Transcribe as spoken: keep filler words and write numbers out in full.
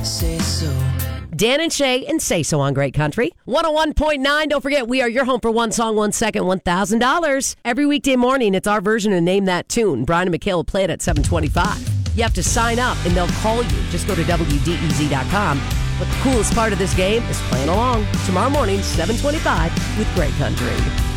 Say so. Dan and Shay and Say So on Great Country. one oh one point nine. Don't forget, we are your home for one song, one second, one thousand dollars. Every weekday morning, it's our version of Name That Tune. Brian and McHale will play it at seven twenty-five. You have to sign up, and they'll call you. Just go to W D E Z dot com. But the coolest part of this game is playing along. Tomorrow morning, seven twenty-five with Great Country.